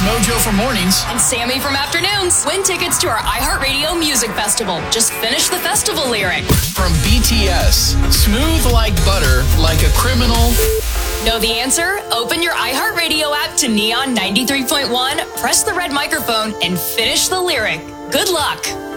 Mojo for mornings. And Sammy from afternoons. Win tickets to our iHeartRadio Music Festival. Just finish the festival lyric. From BTS, smooth like butter, like a criminal. Know the answer? Open your iHeartRadio app to Neon 93.1, press the red microphone, and finish the lyric. Good luck.